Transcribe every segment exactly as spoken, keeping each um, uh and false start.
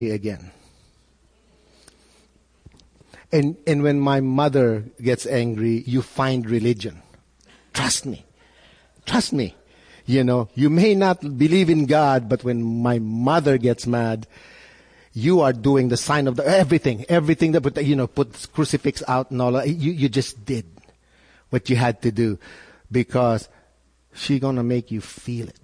again. And and when my mother gets angry, you find religion. Trust me. Trust me. You know, you may not believe in God, but when my mother gets mad, you are doing the sign of the everything, everything that put, you know, put crucifix out and all that. You you just did what you had to do because she's gonna make you feel it.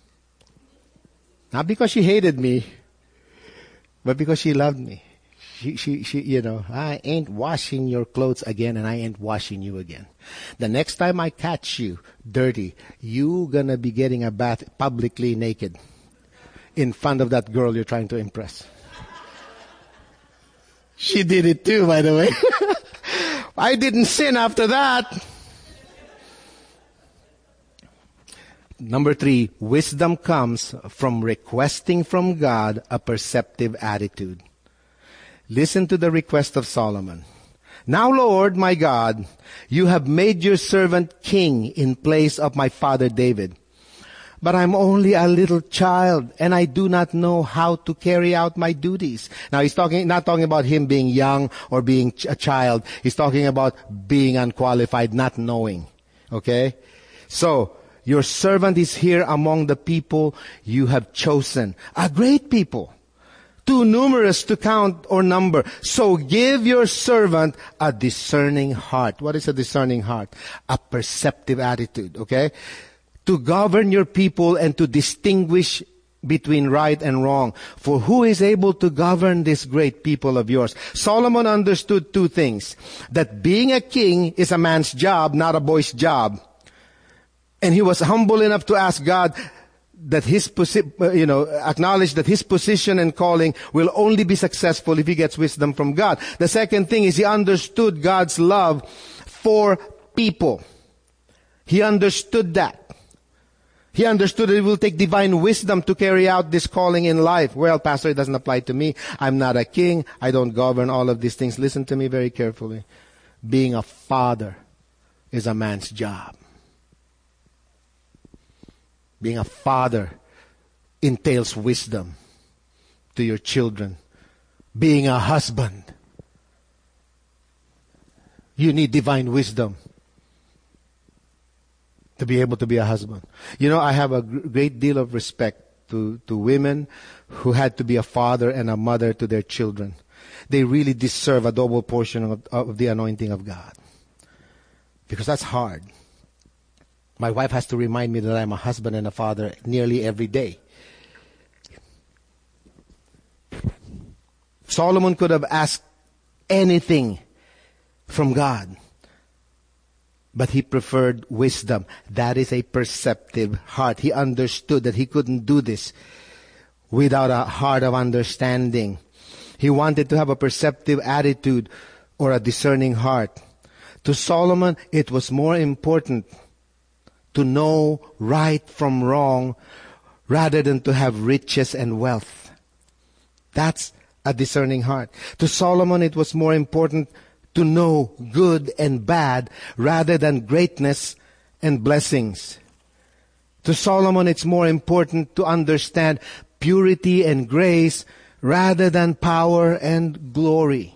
Not because she hated me, but because she loved me. She, she, she, you know, I ain't washing your clothes again and I ain't washing you again. The next time I catch you dirty, you gonna be getting a bath publicly naked in front of that girl you're trying to impress. She did it too, by the way. I didn't sin after that. Number three, wisdom comes from requesting from God a perceptive attitude. Listen to the request of Solomon. Now, Lord, my God, you have made your servant king in place of my father David. But I'm only a little child and I do not know how to carry out my duties. Now, he's talking, not talking about him being young or being ch- a child. He's talking about being unqualified, not knowing. Okay? So, your servant is here among the people you have chosen. A great people. Too numerous to count or number. So give your servant a discerning heart. What is a discerning heart? A perceptive attitude, okay? To govern your people and to distinguish between right and wrong. For who is able to govern this great people of yours? Solomon understood two things. That being a king is a man's job, not a boy's job. And he was humble enough to ask God that his, posi- you know, acknowledge that his position and calling will only be successful if he gets wisdom from God. The second thing is he understood God's love for people. He understood that. He understood that it will take divine wisdom to carry out this calling in life. Well, Pastor, it doesn't apply to me. I'm not a king. I don't govern all of these things. Listen to me very carefully. Being a father is a man's job. Being a father entails wisdom to your children. Being a husband, you need divine wisdom to be able to be a husband. You know, I have a great deal of respect to, to women who had to be a father and a mother to their children. They really deserve a double portion of, of the anointing of God. Because that's hard. My wife has to remind me that I'm a husband and a father nearly every day. Solomon could have asked anything from God, but he preferred wisdom. That is a perceptive heart. He understood that he couldn't do this without a heart of understanding. He wanted to have a perceptive attitude or a discerning heart. To Solomon, it was more important to know right from wrong rather than to have riches and wealth. That's a discerning heart. To Solomon, it was more important to know good and bad rather than greatness and blessings. To Solomon, it's more important to understand purity and grace rather than power and glory.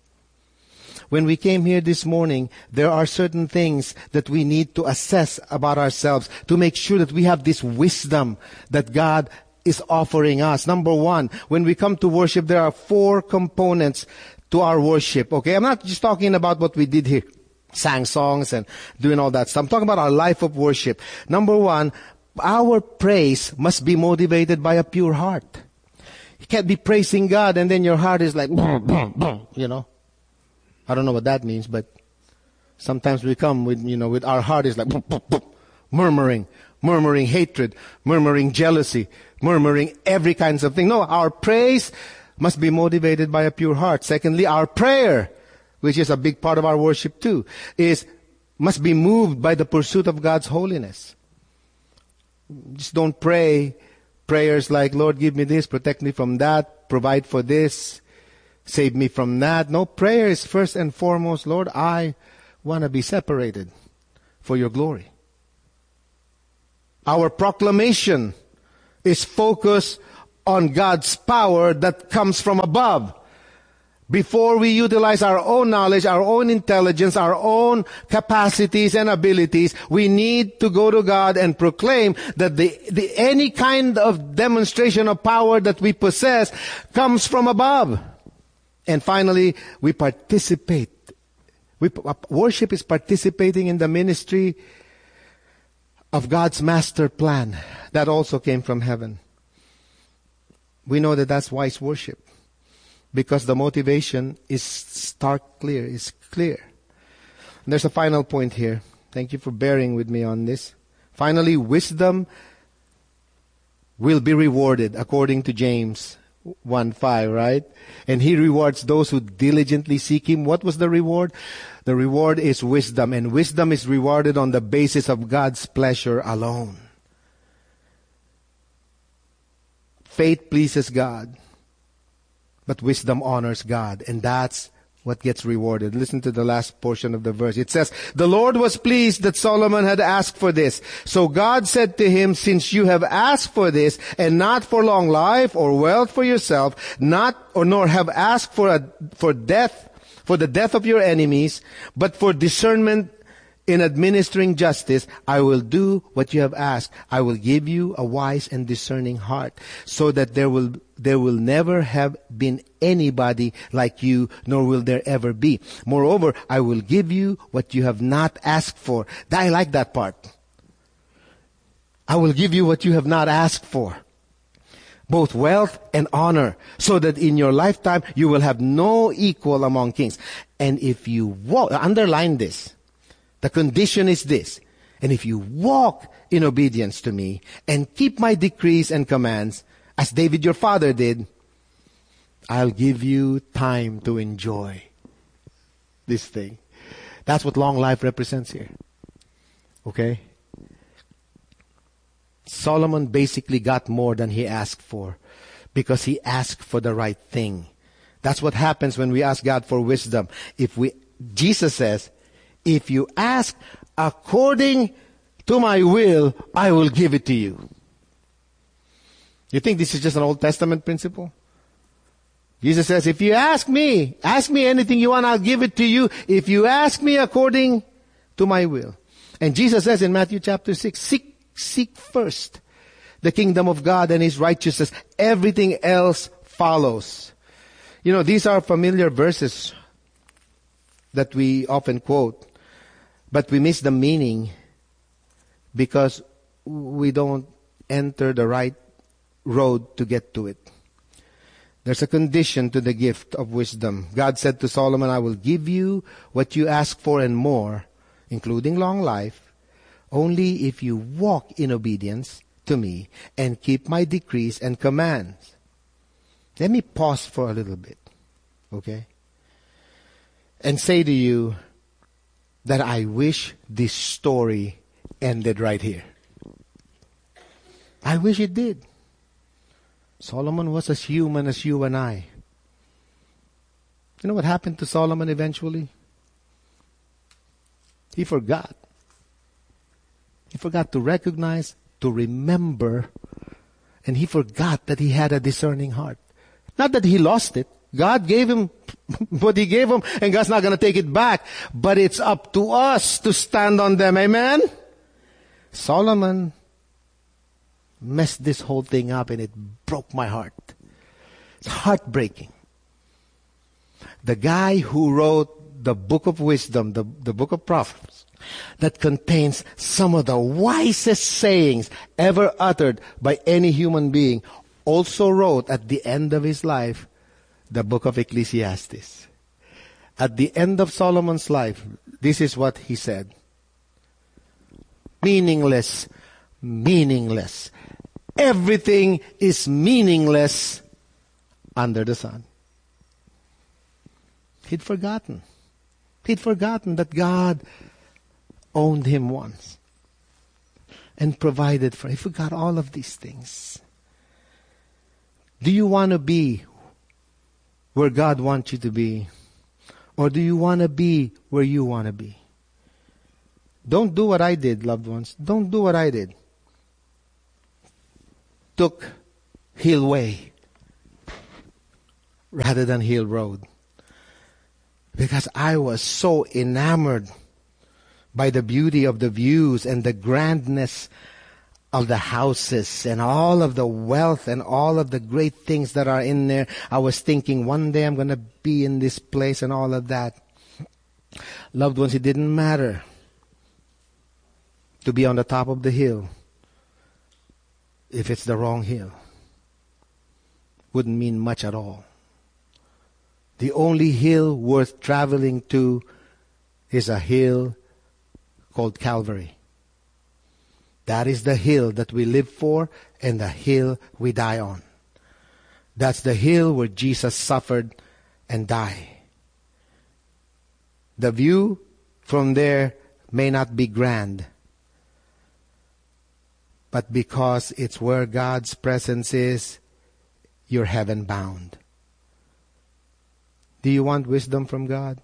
When we came here this morning, there are certain things that we need to assess about ourselves to make sure that we have this wisdom that God is offering us. Number one, when we come to worship, there are four components to our worship. Okay, I'm not just talking about what we did here, sang songs and doing all that stuff. I'm talking about our life of worship. Number one, our praise must be motivated by a pure heart. You can't be praising God and then your heart is like, you know. I don't know what that means, but sometimes we come with, you know, with our heart is like boop, boop, boop, murmuring, murmuring hatred, murmuring jealousy, murmuring every kinds of thing. No, our praise must be motivated by a pure heart. Secondly, our prayer, which is a big part of our worship too, is must be moved by the pursuit of God's holiness. Just don't pray prayers like, Lord, give me this, protect me from that, provide for this, save me from that. No, prayer is first and foremost, Lord, I want to be separated for your glory. Our proclamation is focused on God's power that comes from above. Before we utilize our own knowledge, our own intelligence, our own capacities and abilities, we need to go to God and proclaim that the, the any kind of demonstration of power that we possess comes from above. And finally, we participate. We, worship is participating in the ministry of God's master plan. That also came from heaven. We know that that's wise worship. Because the motivation is stark clear, is clear. And there's a final point here. Thank you for bearing with me on this. Finally, wisdom will be rewarded according to James one five, right? And He rewards those who diligently seek Him. What was the reward? The reward is wisdom. And wisdom is rewarded on the basis of God's pleasure alone. Faith pleases God. But wisdom honors God, and that's what gets rewarded. Listen to the last portion of the verse. It says, the Lord was pleased that Solomon had asked for this. So God said to him, since you have asked for this, and not for long life or wealth for yourself, not or nor have asked for a, for death, for the death of your enemies, but for discernment in administering justice, I will do what you have asked. I will give you a wise and discerning heart, so that there will there will never have been anybody like you, nor will there ever be. Moreover, I will give you what you have not asked for. I like that part. I will give you what you have not asked for. Both wealth and honor, so that in your lifetime you will have no equal among kings. And if you walk, underline this. The condition is this. And if you walk in obedience to me and keep my decrees and commands, as David your father did, I'll give you time to enjoy this thing. That's what long life represents here. Okay? Solomon basically got more than he asked for, because he asked for the right thing. That's what happens when we ask God for wisdom. If we, Jesus says, if you ask according to my will, I will give it to you. You think this is just an Old Testament principle? Jesus says, if you ask me, ask me anything you want, I'll give it to you. If you ask me according to my will. And Jesus says in Matthew chapter six, seek, seek first the kingdom of God and His righteousness. Everything else follows. You know, these are familiar verses that we often quote. But we miss the meaning because we don't enter the right road to get to it. There's a condition to the gift of wisdom. God said to Solomon, I will give you what you ask for and more, including long life, only if you walk in obedience to me and keep my decrees and commands. Let me pause for a little bit, okay? And say to you, that I wish this story ended right here. I wish it did. Solomon was as human as you and I. You know what happened to Solomon eventually? He forgot. He forgot to recognize, to remember, and he forgot that he had a discerning heart. Not that he lost it. God gave him what He gave him, and God's not going to take it back. But it's up to us to stand on them. Amen? Solomon messed this whole thing up, and it broke my heart. It's heartbreaking. The guy who wrote the book of wisdom, the, the book of Proverbs, that contains some of the wisest sayings ever uttered by any human being, also wrote at the end of his life the book of Ecclesiastes. At the end of Solomon's life, this is what he said. Meaningless, meaningless. Everything is meaningless under the sun. He'd forgotten. He'd forgotten that God owned him once and provided for him. He forgot all of these things. Do you want to be where God wants you to be? Or do you want to be where you want to be? Don't do what I did, loved ones. Don't do what I did. Took hill way rather than hill road. Because I was so enamored by the beauty of the views and the grandness of the houses and all of the wealth and all of the great things that are in there. I was thinking one day I'm going to be in this place and all of that. Loved ones, it didn't matter to be on the top of the hill if it's the wrong hill. Wouldn't mean much at all. The only hill worth traveling to is a hill called Calvary. That is the hill that we live for and the hill we die on. That's the hill where Jesus suffered and died. The view from there may not be grand, but because it's where God's presence is, you're heaven bound. Do you want wisdom from God?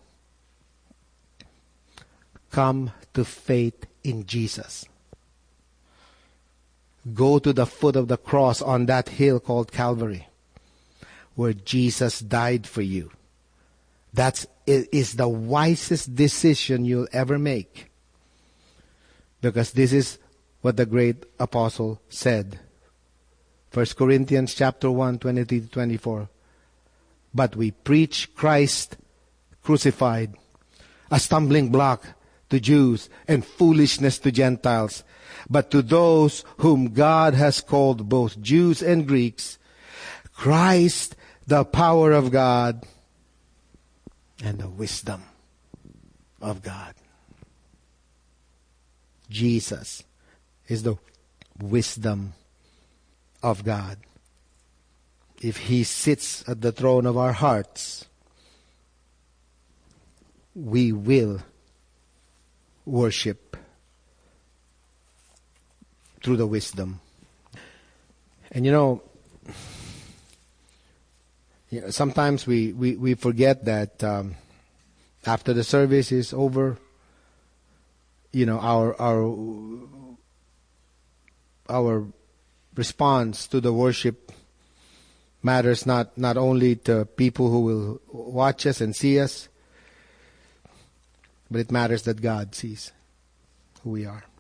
Come to faith in Jesus. Go to the foot of the cross on that hill called Calvary, where Jesus died for you. That is the wisest decision you'll ever make. Because this is what the great apostle said. First Corinthians chapter one, twenty-three to twenty-four. But we preach Christ crucified, a stumbling block to Jews and foolishness to Gentiles. But to those whom God has called, both Jews and Greeks, Christ, the power of God and the wisdom of God. Jesus is the wisdom of God. If He sits at the throne of our hearts, we will worship through the wisdom. And you know, you know sometimes we, we, we forget that um, after the service is over, you know, our our our response to the worship matters not, not only to people who will watch us and see us, but it matters that God sees who we are.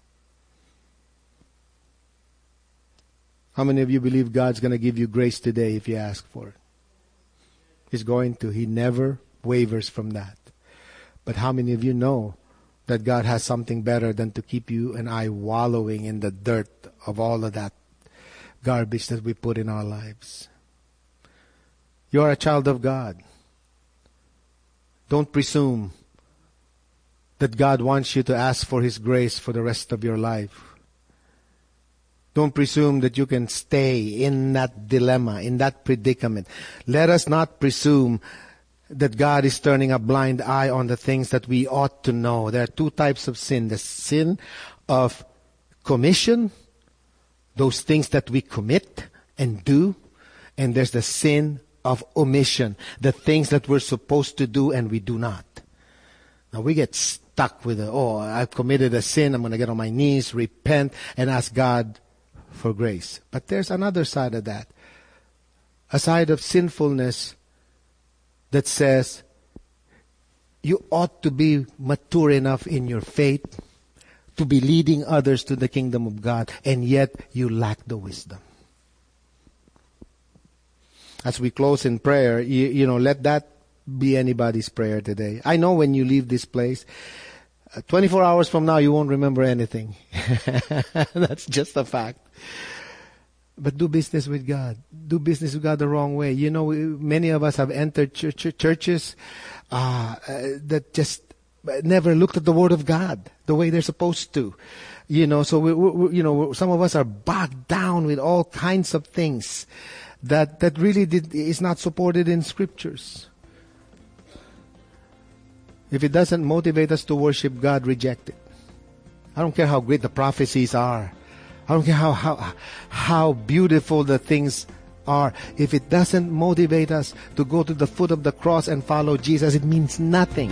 How many of you believe God's going to give you grace today if you ask for it? He's going to. He never wavers from that. But how many of you know that God has something better than to keep you and I wallowing in the dirt of all of that garbage that we put in our lives? You are a child of God. Don't presume that God wants you to ask for His grace for the rest of your life. Don't presume that you can stay in that dilemma, in that predicament. Let us not presume that God is turning a blind eye on the things that we ought to know. There are two types of sin. The sin of commission, those things that we commit and do. And there's the sin of omission, the things that we're supposed to do and we do not. Now we get stuck with, the, oh, I've committed a sin. I'm going to get on my knees, repent, and ask God for grace. But there's another side of that. A side of sinfulness that says you ought to be mature enough in your faith to be leading others to the kingdom of God, and yet you lack the wisdom. As we close in prayer, you, you know, let that be anybody's prayer today. I know when you leave this place, uh, twenty-four hours from now, you won't remember anything. That's just a fact. But do business with God. Do business with God the wrong way. You know, many of us have entered church, churches uh, uh, that just never looked at the Word of God the way they're supposed to. You know, so we, we, you know, some of us are bogged down with all kinds of things that that really did, is not supported in Scriptures. If it doesn't motivate us to worship God, reject it. I don't care how great the prophecies are. I don't care how, how, how beautiful the things are. If it doesn't motivate us to go to the foot of the cross and follow Jesus, it means nothing.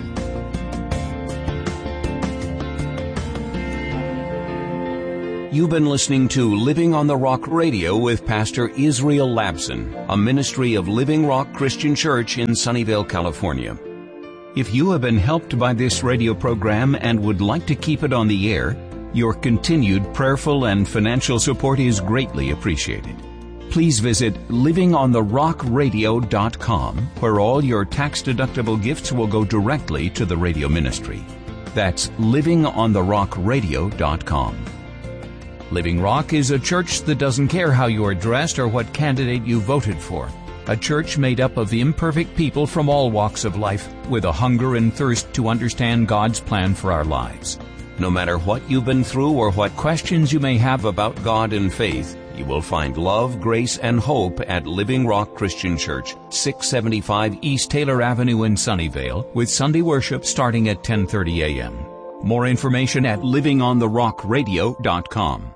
You've been listening to Living on the Rock Radio with Pastor Israel Labson, a ministry of Living Rock Christian Church in Sunnyvale, California. If you have been helped by this radio program and would like to keep it on the air, your continued prayerful and financial support is greatly appreciated. Please visit living on the rock radio dot com, where all your tax-deductible gifts will go directly to the radio ministry. That's living on the rock radio dot com. Living Rock is a church that doesn't care how you are dressed or what candidate you voted for. A church made up of imperfect people from all walks of life with a hunger and thirst to understand God's plan for our lives. No matter what you've been through or what questions you may have about God and faith, you will find love, grace, and hope at Living Rock Christian Church, six seventy-five East Taylor Avenue in Sunnyvale, with Sunday worship starting at ten thirty a.m. More information at living on the rock radio dot com.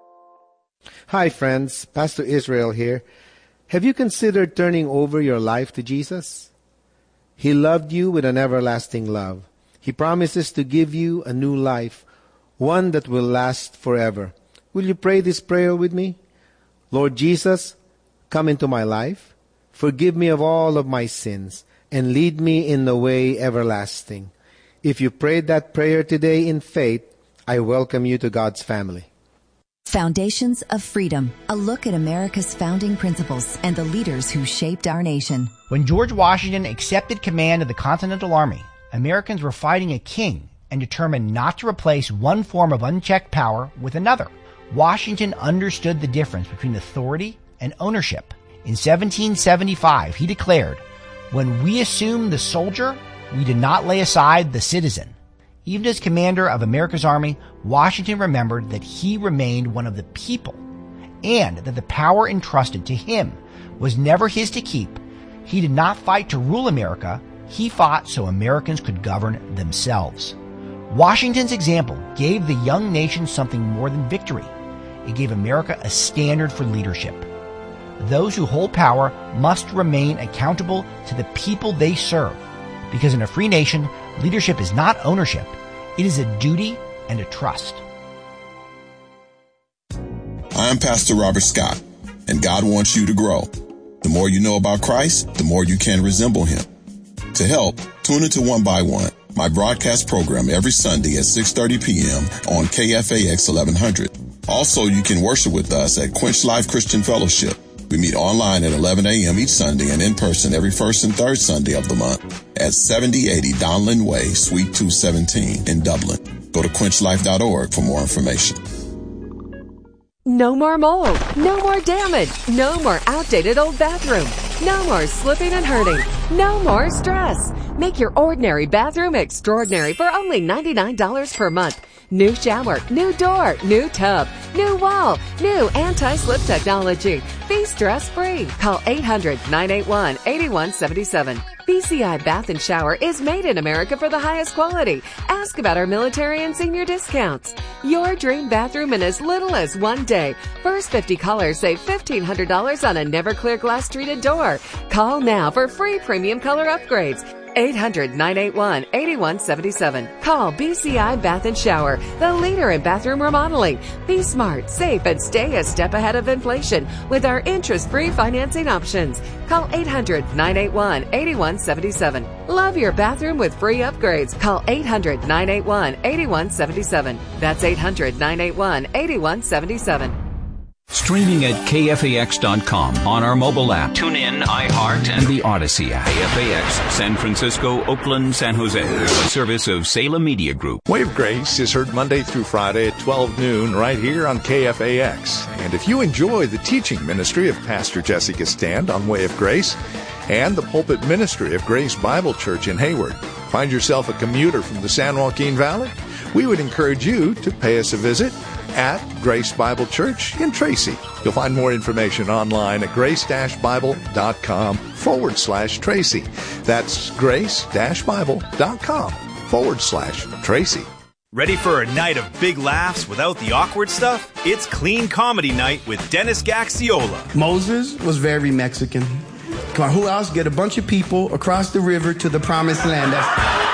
Hi friends, Pastor Israel here. Have you considered turning over your life to Jesus? He loved you with an everlasting love. He promises to give you a new life, one that will last forever. Will you pray this prayer with me? Lord Jesus, come into my life. Forgive me of all of my sins and lead me in the way everlasting. If you prayed that prayer today in faith, I welcome you to God's family. Foundations of Freedom, a look at America's founding principles and the leaders who shaped our nation. When George Washington accepted command of the Continental Army, Americans were fighting a king and determined not to replace one form of unchecked power with another. Washington understood the difference between authority and ownership. In seventeen seventy-five, he declared, "When we assumed the soldier, we did not lay aside the citizen." Even as commander of America's army, Washington remembered that he remained one of the people and that the power entrusted to him was never his to keep. He did not fight to rule America. He fought so Americans could govern themselves. Washington's example gave the young nation something more than victory. It gave America a standard for leadership. Those who hold power must remain accountable to the people they serve, because in a free nation, leadership is not ownership. It is a duty and a trust. I'm Pastor Robert Scott, and God wants you to grow. The more you know about Christ, the more you can resemble Him. To help, tune into One by One, my broadcast program every Sunday at six thirty p.m. on K F A X eleven hundred. Also, you can worship with us at Quench Life Christian Fellowship. We meet online at eleven a.m. each Sunday and in person every first and third Sunday of the month at seventy eighty Donlin Way, Suite two seventeen in Dublin. Go to quench life dot org for more information. No more mold, no more damage, no more outdated old bathroom, no more slipping and hurting, no more stress. Make your ordinary bathroom extraordinary for only ninety-nine dollars per month. New shower, new door, new tub, new wall, new anti-slip technology. Be stress-free. Call eight hundred, nine eight one, eight one seven seven. B C I Bath and Shower is made in America for the highest quality. Ask about our military and senior discounts. Your dream bathroom in as little as one day. First fifty callers save fifteen hundred dollars on a never clear glass treated door. Call now for free premium color upgrades. eight hundred, nine eight one, eight one seven seven. Call B C I Bath and Shower, the leader in bathroom remodeling. Be smart, safe, and stay a step ahead of inflation with our interest-free financing options. Call eight hundred, nine eight one, eight one seven seven. Love your bathroom with free upgrades. Call eight hundred, nine eight one, eight one seven seven. That's eight hundred, nine eight one, eight one seven seven. Streaming at K F A X dot com on our mobile app, TuneIn, iHeart, and the Odyssey app. K F A X, San Francisco, Oakland, San Jose. A service of Salem Media Group. Way of Grace is heard Monday through Friday at twelve noon right here on K F A X. And if you enjoy the teaching ministry of Pastor Jessica Stand on Way of Grace and the pulpit ministry of Grace Bible Church in Hayward, find yourself a commuter from the San Joaquin Valley, we would encourage you to pay us a visit at Grace Bible Church in Tracy. You'll find more information online at grace-bible.com forward slash Tracy. That's grace-bible.com forward slash Tracy. Ready for a night of big laughs without the awkward stuff? It's Clean Comedy Night with Dennis Gaxiola. Moses was very Mexican. Come on, who else? Get a bunch of people across the river to the promised land. That's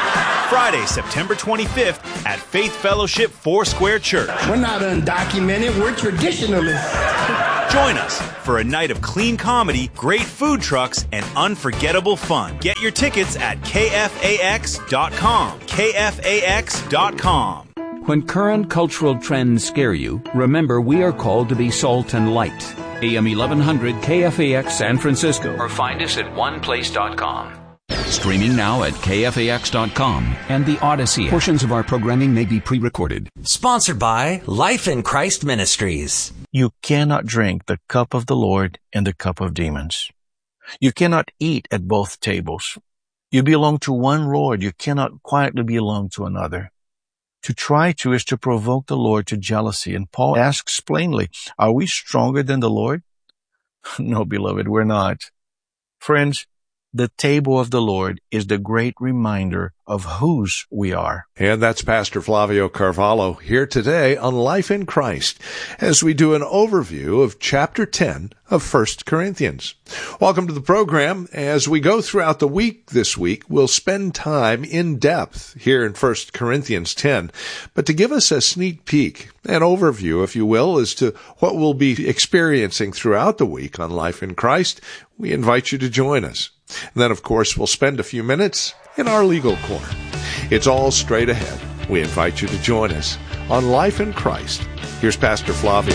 Friday, September twenty-fifth at Faith Fellowship Foursquare Church. We're not undocumented, we're traditionalists. Join us for a night of clean comedy, great food trucks, and unforgettable fun. Get your tickets at K F A X dot com. K F A X dot com. When current cultural trends scare you, remember we are called to be salt and light. A M eleven hundred K F A X San Francisco, or find us at one place dot com. Streaming now at K F A X dot com and the Odyssey. Portions of our programming may be pre-recorded. Sponsored by Life in Christ Ministries. You cannot drink the cup of the Lord and the cup of demons. You cannot eat at both tables. You belong to one Lord. You cannot quietly belong to another. To try to is to provoke the Lord to jealousy. And Paul asks plainly, are we stronger than the Lord? No, beloved, we're not. Friends, the table of the Lord is the great reminder of whose we are. And that's Pastor Flavio Carvalho here today on Life in Christ as we do an overview of chapter ten of First Corinthians. Welcome to the program. As we go throughout the week this week, we'll spend time in depth here in First Corinthians ten. But to give us a sneak peek, an overview, if you will, as to what we'll be experiencing throughout the week on Life in Christ, we invite you to join us. And then, of course, we'll spend a few minutes in our legal corner. It's all straight ahead. We invite you to join us on Life in Christ. Here's Pastor Flavio.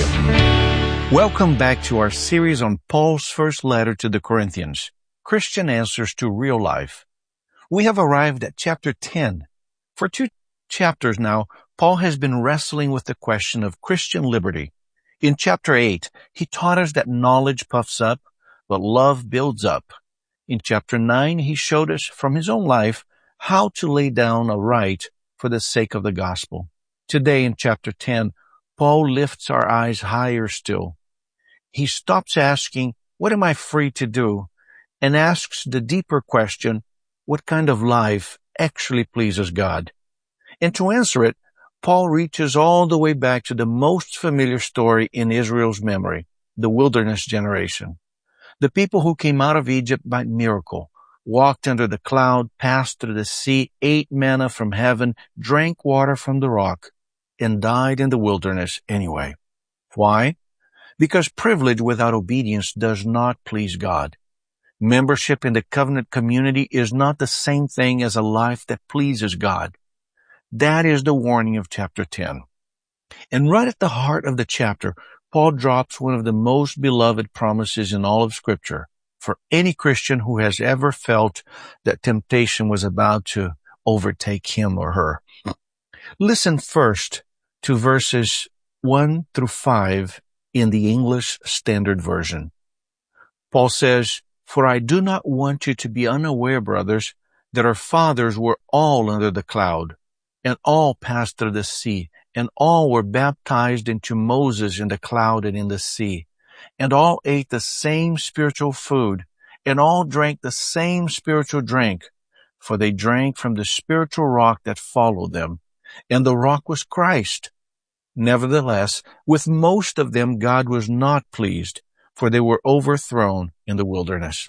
Welcome back to our series on Paul's first letter to the Corinthians, Christian Answers to Real Life. We have arrived at chapter ten. For two chapters now, Paul has been wrestling with the question of Christian liberty. In chapter eight, he taught us that knowledge puffs up, but love builds up. In chapter nine, he showed us from his own life how to lay down a right for the sake of the gospel. Today in chapter ten, Paul lifts our eyes higher still. He stops asking, what am I free to do? And asks the deeper question, what kind of life actually pleases God? And to answer it, Paul reaches all the way back to the most familiar story in Israel's memory, the wilderness generation. The people who came out of Egypt by miracle, walked under the cloud, passed through the sea, ate manna from heaven, drank water from the rock, and died in the wilderness anyway. Why? Because privilege without obedience does not please God. Membership in the covenant community is not the same thing as a life that pleases God. That is the warning of chapter ten. And right at the heart of the chapter, Paul drops one of the most beloved promises in all of Scripture for any Christian who has ever felt that temptation was about to overtake him or her. Listen first to verses one through five in the English Standard Version. Paul says, "For I do not want you to be unaware, brothers, that our fathers were all under the cloud, and all passed through the sea, and all were baptized into Moses in the cloud and in the sea, and all ate the same spiritual food, and all drank the same spiritual drink, for they drank from the spiritual rock that followed them, and the rock was Christ. Nevertheless, with most of them God was not pleased, for they were overthrown in the wilderness."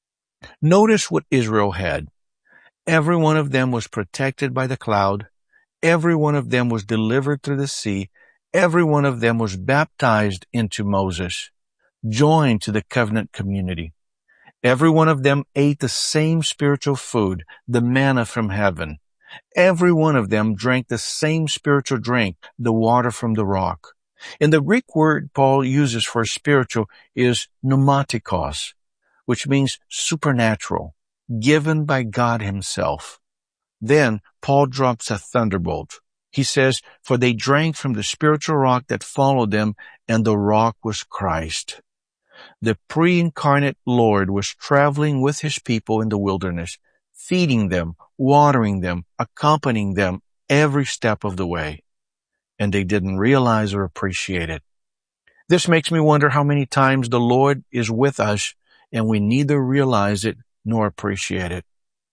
Notice what Israel had. Every one of them was protected by the cloud. Every one of them was delivered through the sea. Every one of them was baptized into Moses, joined to the covenant community. Every one of them ate the same spiritual food, the manna from heaven. Every one of them drank the same spiritual drink, the water from the rock. And the Greek word Paul uses for spiritual is pneumatikos, which means supernatural, given by God himself. Then Paul drops a thunderbolt. He says, "For they drank from the spiritual rock that followed them, and the rock was Christ." The pre-incarnate Lord was traveling with his people in the wilderness, feeding them, watering them, accompanying them every step of the way. And they didn't realize or appreciate it. This makes me wonder how many times the Lord is with us and we neither realize it nor appreciate it.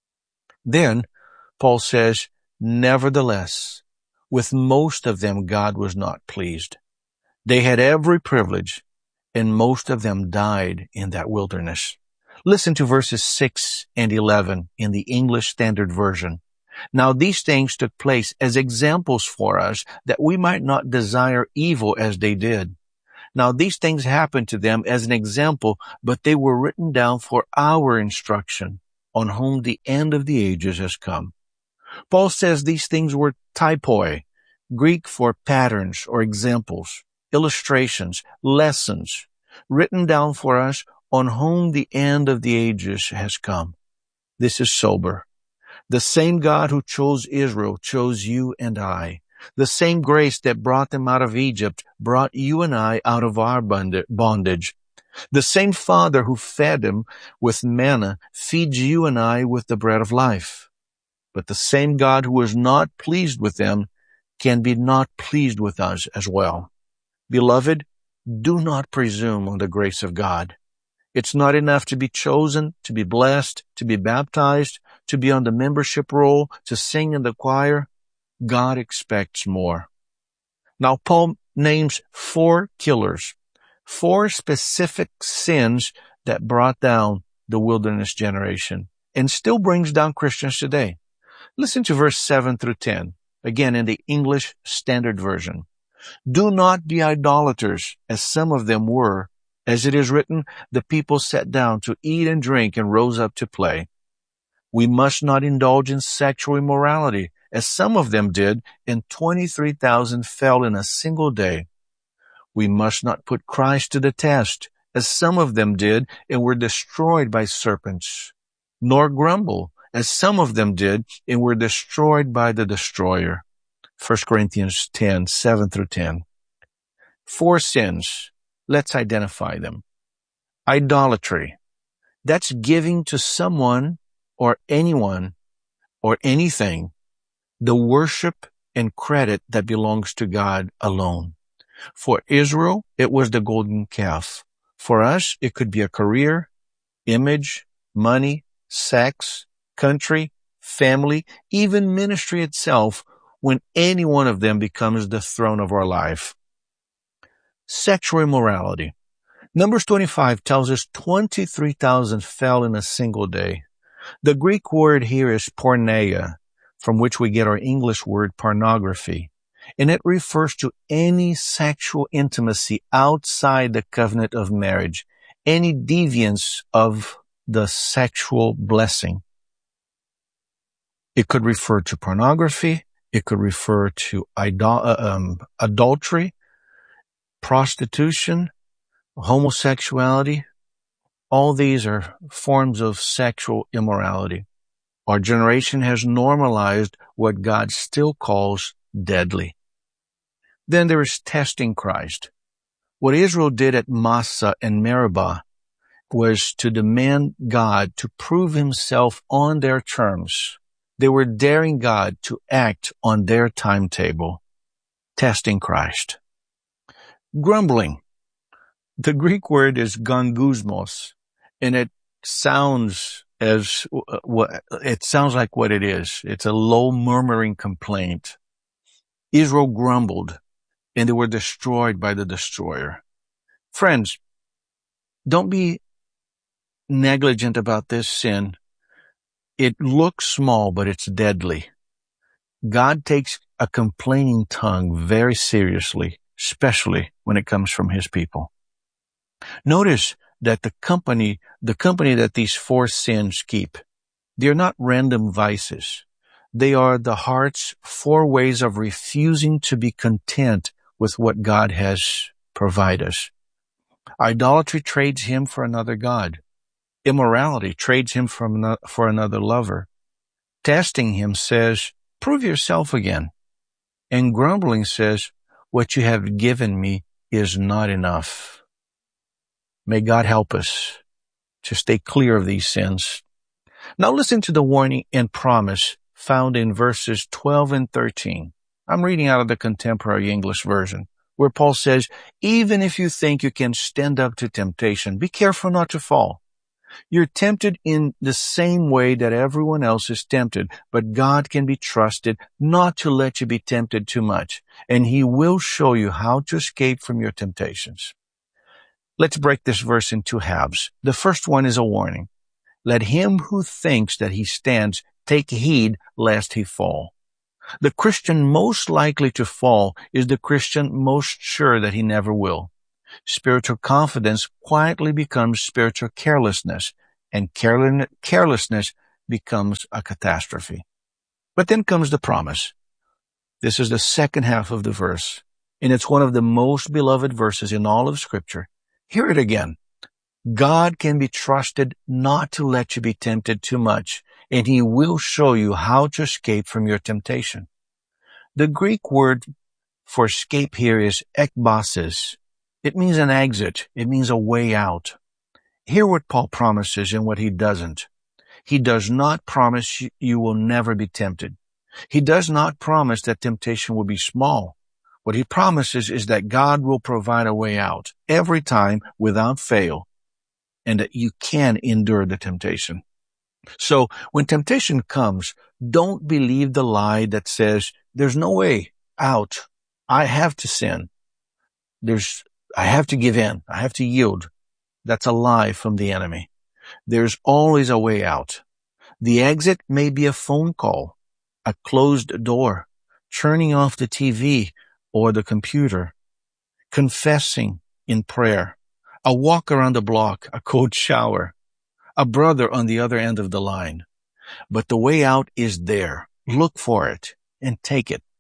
Then Paul says, "Nevertheless, with most of them God was not pleased. They had every privilege, and most of them died in that wilderness." Listen to verses six and eleven in the English Standard Version. Now these things took place as examples for us, that we might not desire evil as they did. Now these things happened to them as an example, but they were written down for our instruction, on whom the end of the ages has come. Paul says these things were typoi, Greek for patterns or examples, illustrations, lessons, written down for us, on whom the end of the ages has come. This is sober. The same God who chose Israel chose you and I. The same grace that brought them out of Egypt brought you and I out of our bondage. The same Father who fed them with manna feeds you and I with the bread of life. But the same God who was not pleased with them can be not pleased with us as well. Beloved, do not presume on the grace of God. It's not enough to be chosen, to be blessed, to be baptized, to be on the membership roll, to sing in the choir. God expects more. Now, Paul names four killers, four specific sins that brought down the wilderness generation and still brings down Christians today. Listen to verse seven through ten, again in the English Standard Version. Do not be idolaters, as some of them were. As it is written, the people sat down to eat and drink and rose up to play. We must not indulge in sexual immorality, as some of them did, and twenty-three thousand fell in a single day. We must not put Christ to the test, as some of them did, and were destroyed by serpents. Nor grumble, as some of them did, and were destroyed by the destroyer. First Corinthians ten, seven through ten. Four sins. Let's identify them. Idolatry. That's giving to someone or anyone or anything the worship and credit that belongs to God alone. For Israel, it was the golden calf. For us, it could be a career, image, money, sex, country, family, even ministry itself, when any one of them becomes the throne of our life. Sexual immorality. Numbers twenty-five tells us twenty-three thousand fell in a single day. The Greek word here is porneia, from which we get our English word pornography, and it refers to any sexual intimacy outside the covenant of marriage, any deviance of the sexual blessing. It could refer to pornography. It could refer to idol- um, adultery, prostitution, homosexuality. All these are forms of sexual immorality. Our generation has normalized what God still calls deadly. Then there is testing Christ. What Israel did at Massah and Meribah was to demand God to prove himself on their terms. They were daring God to act on their timetable. Testing Christ. Grumbling. The Greek word is gongusmos, and it sounds as what it sounds like what it is. It's a low murmuring complaint. Israel grumbled, and they were destroyed by the destroyer. Friends, don't be negligent about this sin. It looks small, but it's deadly. God takes a complaining tongue very seriously, especially when it comes from his people. Notice that the company, the company that these four sins keep, they're not random vices. They are the heart's four ways of refusing to be content with what God has provided us. Idolatry trades him for another god. Immorality trades him from for another lover. Testing him says, prove yourself again. And grumbling says, what you have given me is not enough. May God help us to stay clear of these sins. Now listen to the warning and promise found in verses twelve and thirteen. I'm reading out of the Contemporary English Version, where Paul says, even if you think you can stand up to temptation, be careful not to fall. You're tempted in the same way that everyone else is tempted, but God can be trusted not to let you be tempted too much, and he will show you how to escape from your temptations. Let's break this verse in two halves. The first one is a warning. Let him who thinks that he stands take heed lest he fall. The Christian most likely to fall is the Christian most sure that he never will. Spiritual confidence quietly becomes spiritual carelessness, and carelessness becomes a catastrophe. But then comes the promise. This is the second half of the verse, and it's one of the most beloved verses in all of Scripture. Hear it again. God can be trusted not to let you be tempted too much, and he will show you how to escape from your temptation. The Greek word for escape here is ekbasis. It means an exit. It means a way out. Hear what Paul promises and what he doesn't. He does not promise you will never be tempted. He does not promise that temptation will be small. What he promises is that God will provide a way out every time without fail, and that you can endure the temptation. So when temptation comes, don't believe the lie that says, there's no way out. I have to sin. There's, I have to give in. I have to yield. That's a lie from the enemy. There's always a way out. The exit may be a phone call, a closed door, turning off the T V or the computer, confessing in prayer, a walk around the block, a cold shower, a brother on the other end of the line. But the way out is there. Look for it and take it.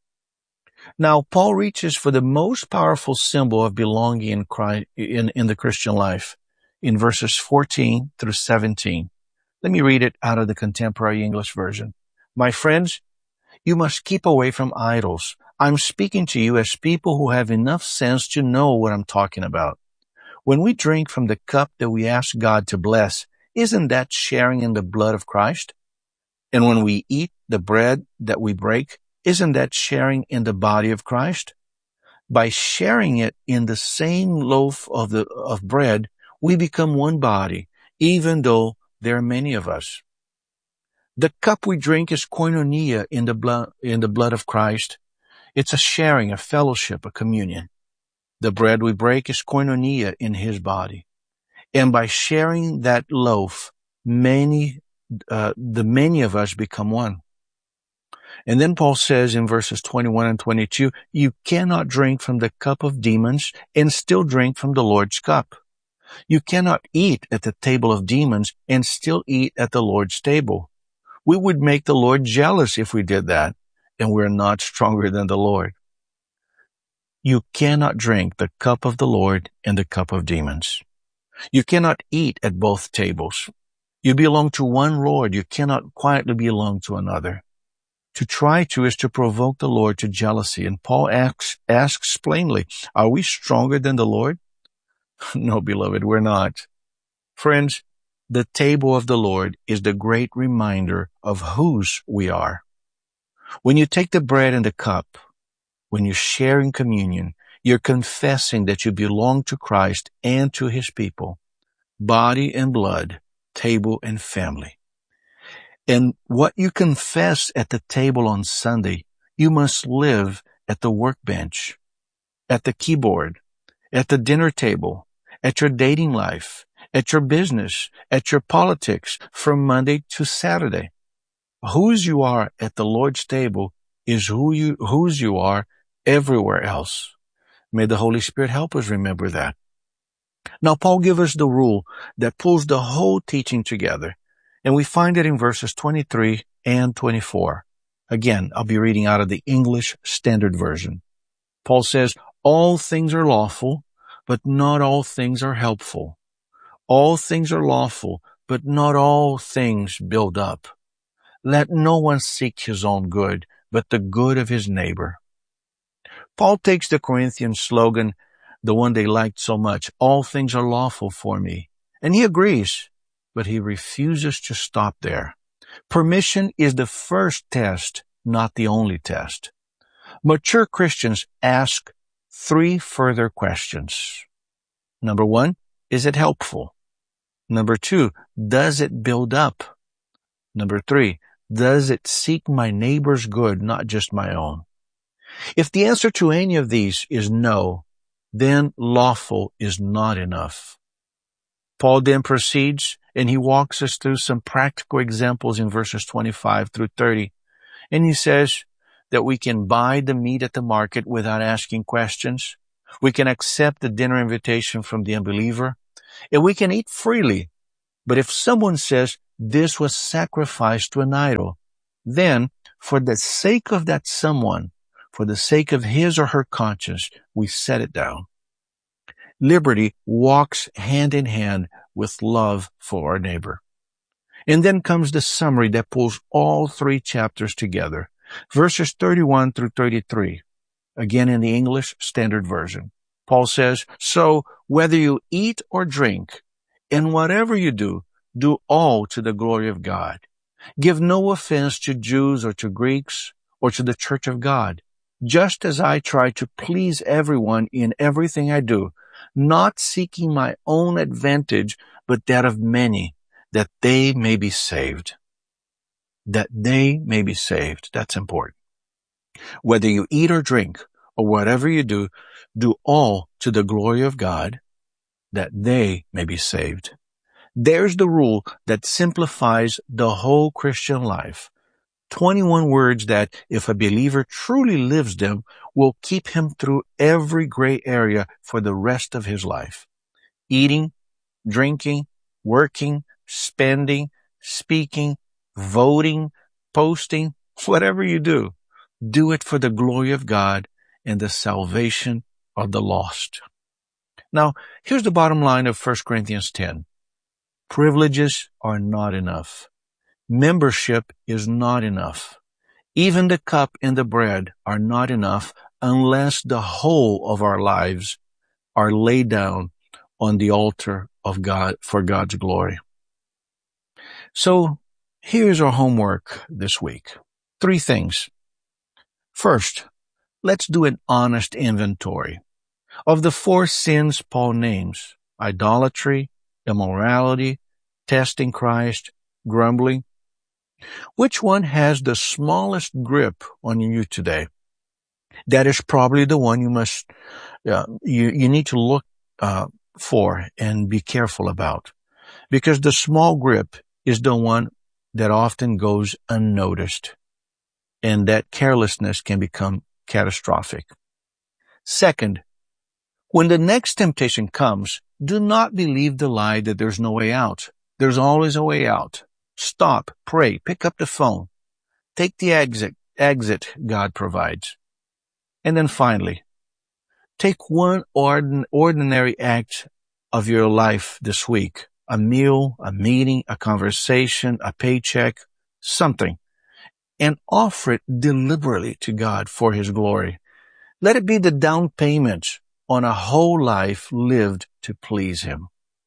Now, Paul reaches for the most powerful symbol of belonging in Christ, in, in the Christian life in verses fourteen through seventeen. Let me read it out of the Contemporary English Version. My friends, you must keep away from idols. I'm speaking to you as people who have enough sense to know what I'm talking about. When we drink from the cup that we ask God to bless, isn't that sharing in the blood of Christ? And when we eat the bread that we break, isn't that sharing in the body of Christ? By sharing it in the same loaf of the of bread, we become one body, even though there are many of us. The cup we drink is koinonia in the blood, in the blood of Christ. It's a sharing, a fellowship, a communion. The bread we break is koinonia in his body. And by sharing that loaf, many, uh, the many of us become one. And then Paul says in verses twenty-one and twenty-two, you cannot drink from the cup of demons and still drink from the Lord's cup. You cannot eat at the table of demons and still eat at the Lord's table. We would make the Lord jealous if we did that, and we're not stronger than the Lord. You cannot drink the cup of the Lord and the cup of demons. You cannot eat at both tables. You belong to one Lord. You cannot quietly belong to another. To try to is to provoke the Lord to jealousy. And Paul asks, asks plainly, are we stronger than the Lord? No, beloved, we're not. Friends, the table of the Lord is the great reminder of whose we are. When you take the bread and the cup, when you share in communion, you're confessing that you belong to Christ and to his people, body and blood, table and family. And what you confess at the table on Sunday, you must live at the workbench, at the keyboard, at the dinner table, at your dating life, at your business, at your politics, from Monday to Saturday. Whose you are at the Lord's table is who you, whose you are everywhere else. May the Holy Spirit help us remember that. Now, Paul gives us the rule that pulls the whole teaching together, and we find it in verses twenty-three and twenty-four. Again, I'll be reading out of the English Standard Version. Paul says, all things are lawful, but not all things are helpful. All things are lawful, but not all things build up. Let no one seek his own good, but the good of his neighbor. Paul takes the Corinthian slogan, the one they liked so much, all things are lawful for me. And he agrees, but he refuses to stop there. Permission is the first test, not the only test. Mature Christians ask three further questions. Number one, is it helpful? Number two, does it build up? Number three, does it seek my neighbor's good, not just my own? If the answer to any of these is no, then lawful is not enough. Paul then proceeds And he walks us through some practical examples in verses twenty-five through thirty. And he says that we can buy the meat at the market without asking questions. We can accept the dinner invitation from the unbeliever. And we can eat freely. But if someone says this was sacrificed to an idol, then for the sake of that someone, for the sake of his or her conscience, we set it down. Liberty walks hand in hand with love for our neighbor. And then comes the summary that pulls all three chapters together. Verses thirty-one through thirty-three. Again in the English Standard Version. Paul says, "So whether you eat or drink, and whatever you do, do all to the glory of God. Give no offense to Jews or to Greeks or to the church of God, just as I try to please everyone in everything I do, not seeking my own advantage, but that of many, that they may be saved." That they may be saved. That's important. Whether you eat or drink, or whatever you do, do all to the glory of God, that they may be saved. There's the rule that simplifies the whole Christian life. twenty-one words that, if a believer truly lives them, will keep him through every gray area for the rest of his life. Eating, drinking, working, spending, speaking, voting, posting, whatever you do, do it for the glory of God and the salvation of the lost. Now, here's the bottom line of First Corinthians ten. Privileges are not enough. Membership is not enough. Even the cup and the bread are not enough unless the whole of our lives are laid down on the altar of God for God's glory. So, here's our homework this week. Three things. First, let's do an honest inventory of the four sins Paul names: idolatry, immorality, testing Christ, grumbling. Which one has the smallest grip on you today? That is probably the one you must, uh, you, you need to look uh, for and be careful about. Because the small grip is the one that often goes unnoticed. And that carelessness can become catastrophic. Second, when the next temptation comes, do not believe the lie that there's no way out. There's always a way out. Stop, pray, pick up the phone. Take the exit, exit God provides. And then finally, take one ordin- ordinary act of your life this week. A meal, a meeting, a conversation, a paycheck, something. And offer it deliberately to God for His glory. Let it be the down payment on a whole life lived to please Him.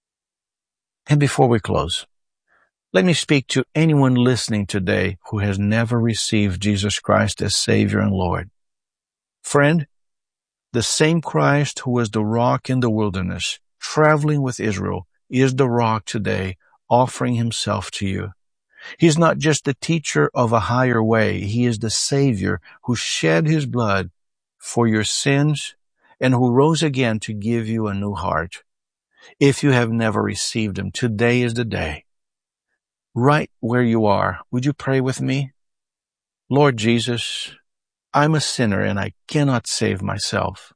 And before we close, let me speak to anyone listening today who has never received Jesus Christ as Savior and Lord. Friend, the same Christ who was the rock in the wilderness, traveling with Israel, is the rock today, offering Himself to you. He's not just the teacher of a higher way. He is the Savior who shed His blood for your sins and who rose again to give you a new heart. If you have never received Him, today is the day. Right where you are, would you pray with me? Lord Jesus, I'm a sinner and I cannot save myself.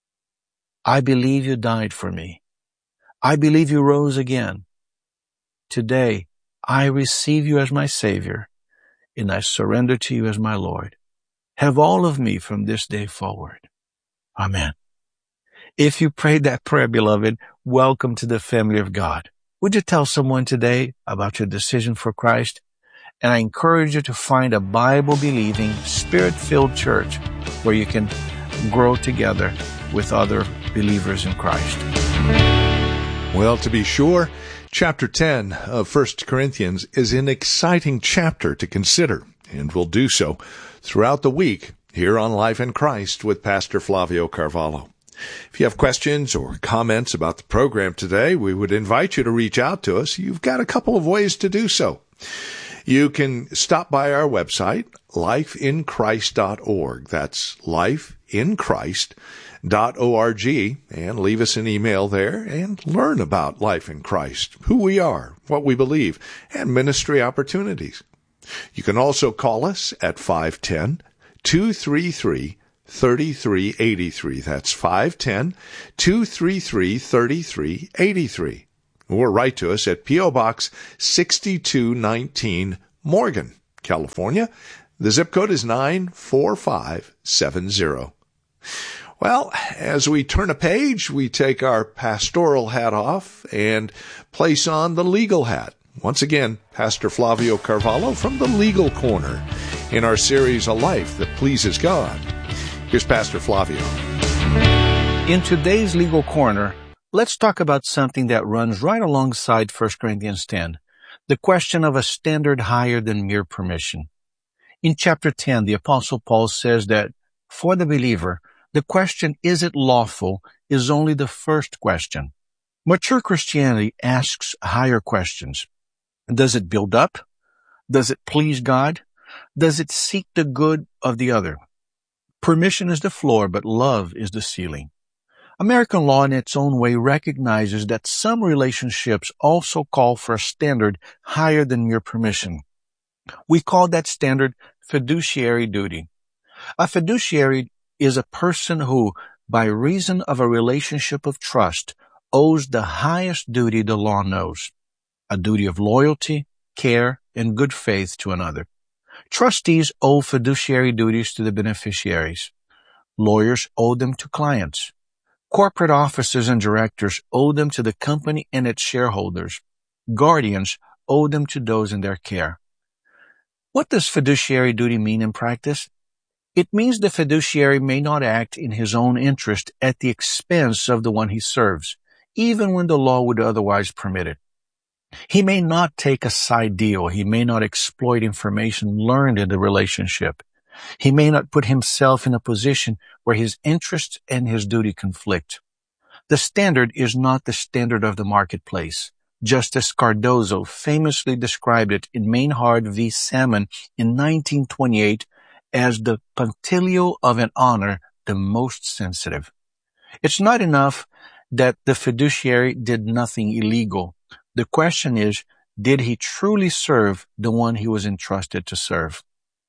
I believe You died for me. I believe You rose again. Today, I receive You as my Savior, and I surrender to You as my Lord. Have all of me from this day forward. Amen. If you prayed that prayer, beloved, welcome to the family of God. Would you tell someone today about your decision for Christ? And I encourage you to find a Bible-believing, Spirit-filled church where you can grow together with other believers in Christ. Well, to be sure, chapter ten of First Corinthians is an exciting chapter to consider, and we'll do so throughout the week here on Life in Christ with Pastor Flavio Carvalho. If you have questions or comments about the program today, we would invite you to reach out to us. You've got a couple of ways to do so. You can stop by our website, life in christ dot org. That's life in christ dot org, and leave us an email there and learn about Life in Christ, who we are, what we believe, and ministry opportunities. You can also call us at five one zero, two three three, three three eight three. That's five one zero, two three three, three three eight three. Or write to us at P O. Box sixty-two nineteen, Morgan, California. The zip code is nine four five seven zero. Well, as we turn a page, we take our pastoral hat off and place on the legal hat. Once again, Pastor Flavio Carvalho from the Legal Corner in our series, A Life That Pleases God. Here's Pastor Flavio. In today's Legal Corner, let's talk about something that runs right alongside First Corinthians ten, the question of a standard higher than mere permission. In chapter ten, the Apostle Paul says that for the believer, the question, is it lawful, is only the first question. Mature Christianity asks higher questions. Does it build up? Does it please God? Does it seek the good of the other? Permission is the floor, but love is the ceiling. American law in its own way recognizes that some relationships also call for a standard higher than mere permission. We call that standard fiduciary duty. A fiduciary is a person who, by reason of a relationship of trust, owes the highest duty the law knows, a duty of loyalty, care, and good faith to another. Trustees owe fiduciary duties to the beneficiaries. Lawyers owe them to clients. Corporate officers and directors owe them to the company and its shareholders. Guardians owe them to those in their care. What does fiduciary duty mean in practice? It means the fiduciary may not act in his own interest at the expense of the one he serves, even when the law would otherwise permit it. He may not take a side deal. He may not exploit information learned in the relationship. He may not put himself in a position where his interests and his duty conflict. The standard is not the standard of the marketplace. Justice Cardozo famously described it in Maynard v. Salmon in nineteen twenty-eight as the punctilio of an honor the most sensitive. It's not enough that the fiduciary did nothing illegal. The question is, did he truly serve the one he was entrusted to serve?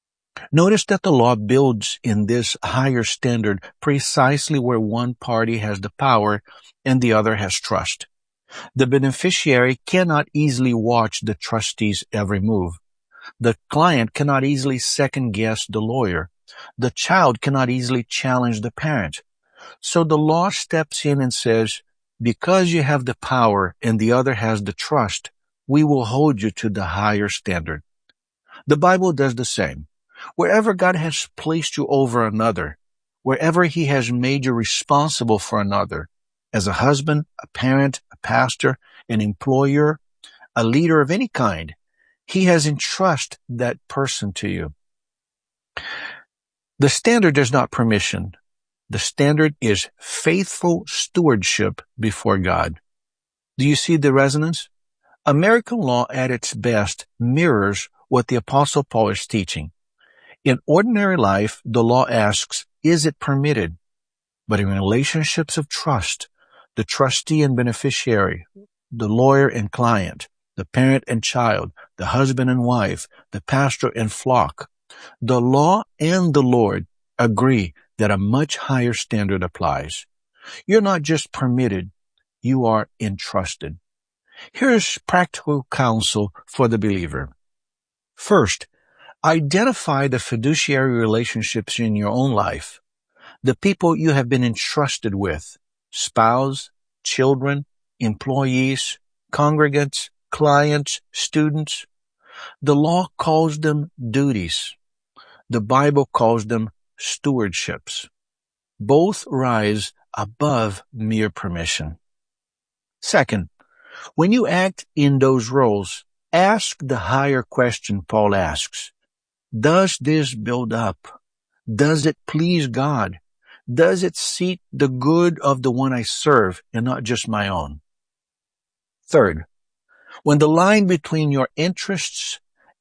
Notice that the law builds in this higher standard precisely where one party has the power and the other has trust. The beneficiary cannot easily watch the trustee's every move. The client cannot easily second-guess the lawyer. The child cannot easily challenge the parent. So the law steps in and says, because you have the power and the other has the trust, we will hold you to the higher standard. The Bible does the same. Wherever God has placed you over another, wherever He has made you responsible for another, as a husband, a parent, a pastor, an employer, a leader of any kind, He has entrusted that person to you. The standard is not permission. The standard is faithful stewardship before God. Do you see the resonance? American law at its best mirrors what the Apostle Paul is teaching. In ordinary life, the law asks, is it permitted? But in relationships of trust, the trustee and beneficiary, the lawyer and client, the parent and child, the husband and wife, the pastor and flock, the law and the Lord agree that a much higher standard applies. You're not just permitted, you are entrusted. Here's practical counsel for the believer. First, identify the fiduciary relationships in your own life, the people you have been entrusted with, spouse, children, employees, congregants, clients, students. The law calls them duties. The Bible calls them stewardships. Both rise above mere permission. Second, when you act in those roles, ask the higher question Paul asks. Does this build up? Does it please God? Does it seek the good of the one I serve and not just my own? Third, when the line between your interests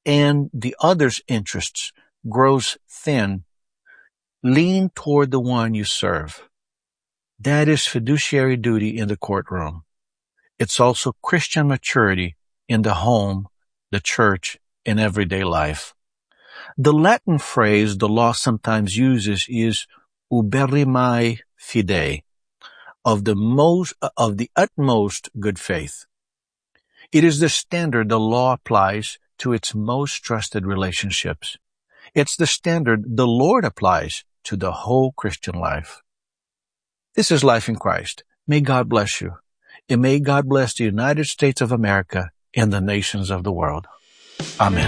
and the other's interests grows thin, lean toward the one you serve. That is fiduciary duty in the courtroom. It's also Christian maturity in the home, the church, and everyday life. The Latin phrase the law sometimes uses is uberimae fidei, of the most, of the utmost good faith. It is the standard the law applies to its most trusted relationships. It's the standard the Lord applies to the whole Christian life. This is Life in Christ. May God bless you. And may God bless the United States of America and the nations of the world. Amen.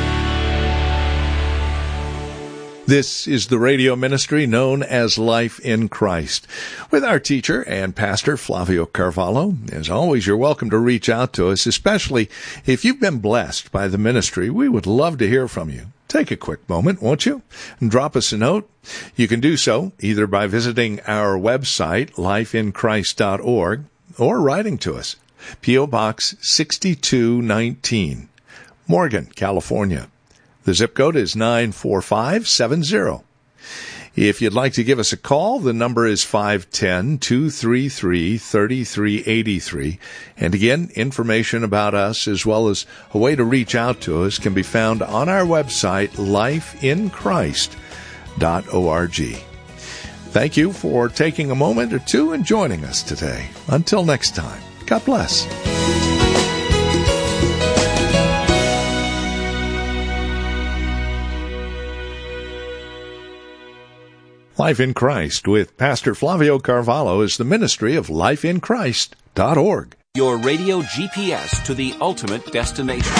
This is the radio ministry known as Life in Christ, with our teacher and pastor, Flavio Carvalho. As always, you're welcome to reach out to us, especially if you've been blessed by the ministry. We would love to hear from you. Take a quick moment, won't you? And drop us a note. You can do so either by visiting our website, life in christ dot org, or writing to us. P O. Box sixty-two nineteen, Morgan, California. The zip code is nine four five seven zero. If you'd like to give us a call, the number is five one zero, two three three, three three eight three. And again, information about us as well as a way to reach out to us can be found on our website, life in christ dot org. Thank you for taking a moment or two and joining us today. Until next time, God bless. Life in Christ with Pastor Flavio Carvalho is the ministry of life in christ dot org. Your radio G P S to the ultimate destination.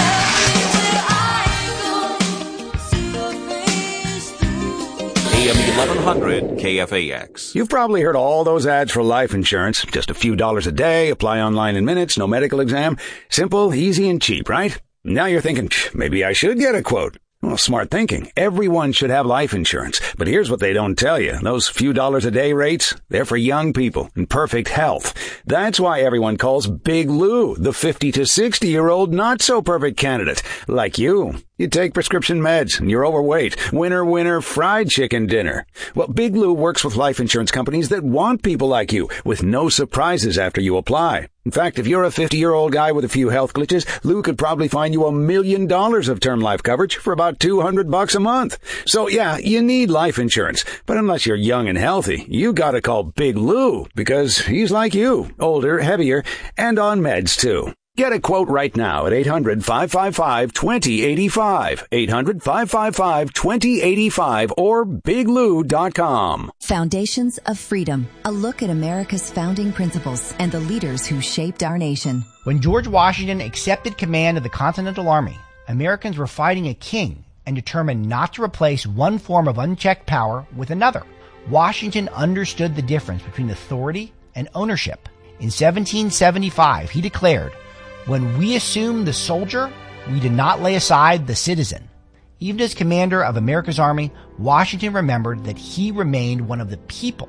A M eleven hundred K F A X. You've probably heard all those ads for life insurance. Just a few dollars a day, apply online in minutes, no medical exam. Simple, easy, and cheap, right? Now you're thinking, maybe I should get a quote. Well, smart thinking. Everyone should have life insurance. But here's what they don't tell you. Those few dollars a day rates, they're for young people in perfect health. That's why everyone calls Big Lou the fifty to sixty-year-old not-so-perfect candidate. Like you. You take prescription meds and you're overweight. Winner, winner, fried chicken dinner. Well, Big Lou works with life insurance companies that want people like you with no surprises after you apply. In fact, if you're a fifty-year-old guy with a few health glitches, Lou could probably find you a million dollars of term life coverage for about two hundred bucks a month. So yeah, you need life insurance. But unless you're young and healthy, you gotta call Big Lou because he's like you, older, heavier, and on meds too. Get a quote right now at eight hundred, five five five, two zero eight five, eight hundred, five five five, two zero eight five, or big lou dot com. Foundations of Freedom, a look at America's founding principles and the leaders who shaped our nation. When George Washington accepted command of the Continental Army, Americans were fighting a king and determined not to replace one form of unchecked power with another. Washington understood the difference between authority and ownership. In seventeen seventy-five, he declared, "When we assumed the soldier, we did not lay aside the citizen." Even as commander of America's army, Washington remembered that he remained one of the people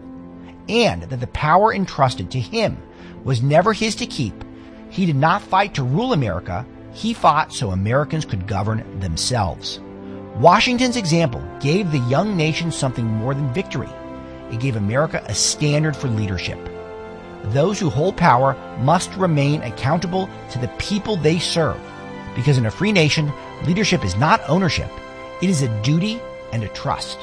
and that the power entrusted to him was never his to keep. He did not fight to rule America. He fought so Americans could govern themselves. Washington's example gave the young nation something more than victory. It gave America a standard for leadership. Those who hold power must remain accountable to the people they serve, because in a free nation, leadership is not ownership. It is a duty and a trust.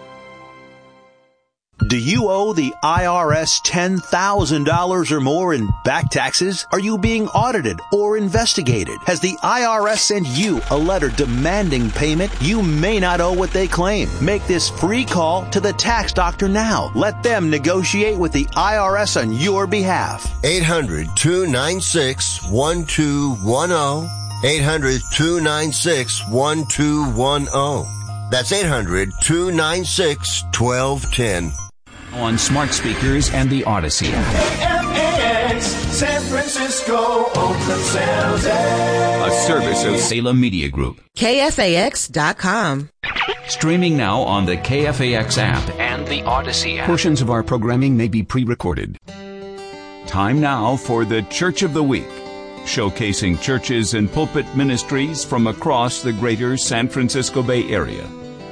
Do you owe the I R S ten thousand dollars or more in back taxes? Are you being audited or investigated? Has the I R S sent you a letter demanding payment? You may not owe what they claim. Make this free call to the tax doctor now. Let them negotiate with the I R S on your behalf. eight hundred, two nine six, one two one zero. eight hundred, two nine six, one two one zero. That's eight hundred, two nine six, one two one zero. On smart speakers and the Odyssey app. K F A X, San Francisco, Oakland, San Jose. A service of Salem Media Group. K F A X dot com. Streaming now on the K F A X app and the Odyssey app. Portions of our programming may be pre-recorded. Time now for the Church of the Week. showcasing churches and pulpit ministries from across the greater San Francisco Bay Area.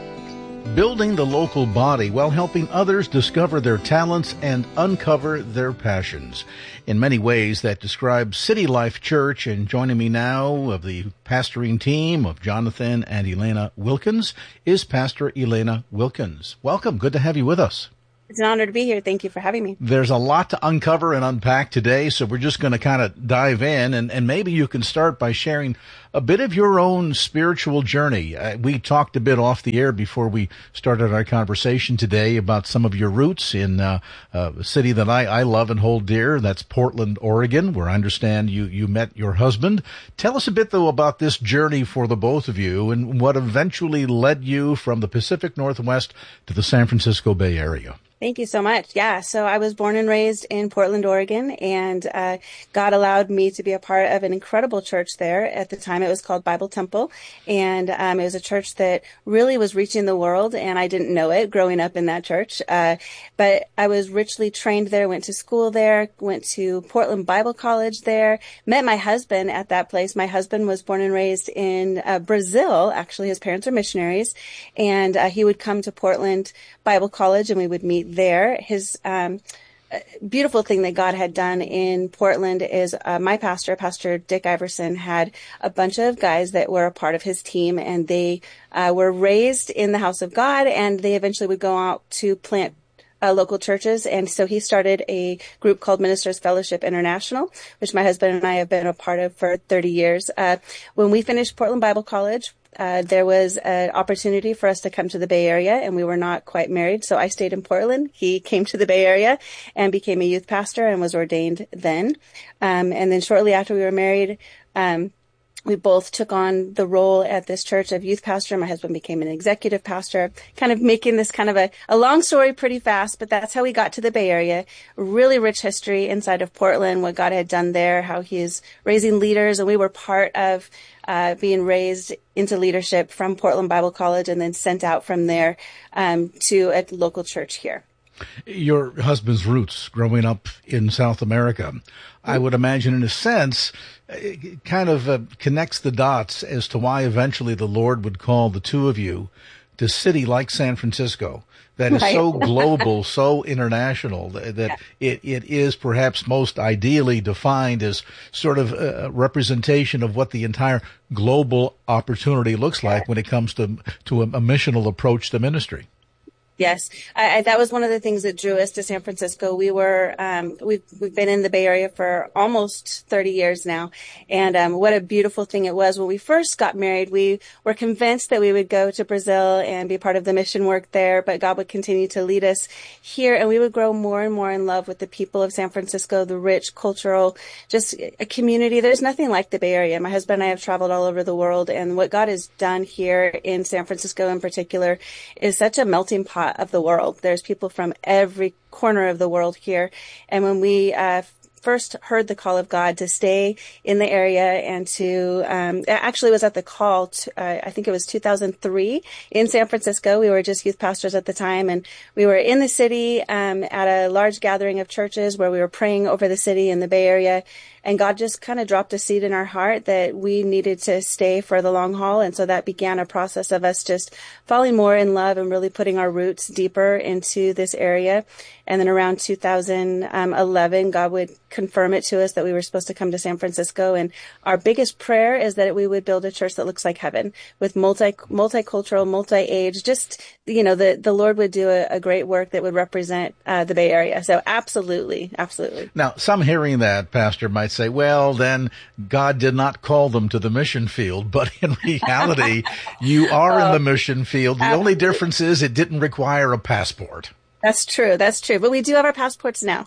Building the local body while helping others discover their talents and uncover their passions. In many ways, that describes City Life Church. And joining me now of the pastoring team of Jonathan and Elena Wilkins is Pastor Elena Wilkins. Welcome. Good to have you with us. It's an honor to be here. Thank you for having me. There's a lot to uncover and unpack today, so we're just going to kind of dive in, and, and maybe you can start by sharing a bit of your own spiritual journey. Uh, we talked a bit off the air before we started our conversation today about some of your roots in uh, uh, a city that I, I love and hold dear. That's Portland, Oregon, where I understand you, you met your husband. Tell us a bit, though, about this journey for the both of you and what eventually led you from the Pacific Northwest to the San Francisco Bay Area. Thank you so much. Yeah, so I was born and raised in Portland, Oregon, and uh, God allowed me to be a part of an incredible church there. At the time, it was called Bible Temple, and um, it was a church that really was reaching the world, and I didn't know it growing up in that church. Uh, but I was richly trained there, went to school there, went to Portland Bible College there, met my husband at that place. My husband was born and raised in uh, Brazil. Actually, his parents are missionaries, and uh, he would come to Portland Bible College, and we would meet there. His um, beautiful thing that God had done in Portland is uh, my pastor, Pastor Dick Iverson, had a bunch of guys that were a part of his team, and they uh, were raised in the house of God, and they eventually would go out to plant Uh, local churches. And so he started a group called Ministers Fellowship International, which my husband and I have been a part of for thirty years. Uh, when we finished Portland Bible College, uh, there was an opportunity for us to come to the Bay Area, and we were not quite married. So I stayed in Portland. He came to the Bay Area and became a youth pastor and was ordained then. Um, and then shortly after we were married, um, we both took on the role at this church of youth pastor. My husband became an executive pastor, kind of making this kind of a, a long story pretty fast, but that's how we got to the Bay Area. Really rich history inside of Portland, what God had done there, how he is raising leaders. And we were part of uh, being raised into leadership from Portland Bible College and then sent out from there um, to a local church here. Your husband's roots growing up in South America, I would imagine in a sense, it kind of uh, connects the dots as to why eventually the Lord would call the two of you to a city like San Francisco that is right. so global, so international, that, that yeah. it, it is perhaps most ideally defined as sort of a representation of what the entire global opportunity looks like when it comes to, to a, a missional approach to ministry. Yes, I, I, that was one of the things that drew us to San Francisco. We were, um, we've, we've been in the Bay Area for almost thirty years now. And, um, what a beautiful thing it was. When we first got married, we were convinced that we would go to Brazil and be part of the mission work there, but God would continue to lead us here, and we would grow more and more in love with the people of San Francisco, the rich cultural, just a community. There's nothing like the Bay Area. My husband and I have traveled all over the world, and what God has done here in San Francisco in particular is such a melting pot of the world. There's people from every corner of the world here. And when we uh, first heard the call of God to stay in the area and to, um, actually was at the call, to, uh, I think it was two thousand three in San Francisco. We were just youth pastors at the time, and we were in the city um, at a large gathering of churches where we were praying over the city in the Bay Area. And God just kind of dropped a seed in our heart that we needed to stay for the long haul. And so that began a process of us just falling more in love and really putting our roots deeper into this area. And then around two thousand eleven, God would confirm it to us that we were supposed to come to San Francisco. And our biggest prayer is that we would build a church that looks like heaven, with multi, multicultural, multi-age, just, you know, the, the Lord would do a, a great work that would represent uh, the Bay Area. So absolutely, absolutely. Now, some hearing that, Pastor, might say, well, then God did not call them to the mission field. But in reality, you are oh, in the mission field. The absolutely. Only difference is it didn't require a passport. That's true. That's true. But we do have our passports now.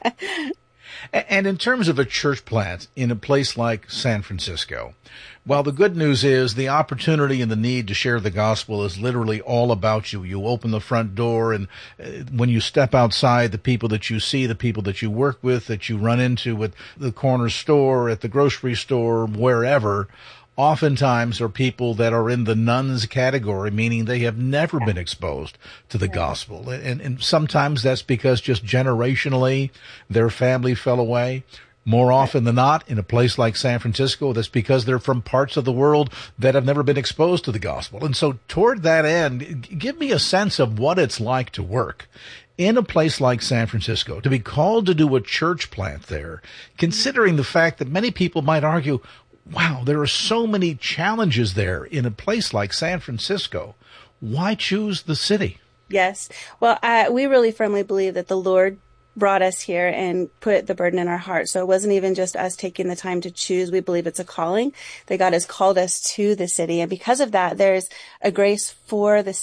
And in terms of a church plant in a place like San Francisco, well, the good news is the opportunity and the need to share the gospel is literally all about you. You open the front door, and when you step outside, the people that you see, the people that you work with, that you run into at the corner store, at the grocery store, wherever, oftentimes are people that are in the nones category, meaning they have never been exposed to the gospel. And, and sometimes that's because just generationally their family fell away. More often than not, in a place like San Francisco, that's because they're from parts of the world that have never been exposed to the gospel. And so toward that end, give me a sense of what it's like to work in a place like San Francisco, to be called to do a church plant there, considering the fact that many people might argue, wow, there are so many challenges there in a place like San Francisco. Why choose the city? Yes. Well, uh, we really firmly believe that the Lord brought us here and put the burden in our heart. So it wasn't even just us taking the time to choose. We believe it's a calling that God has called us to the city. And because of that, there's a grace for the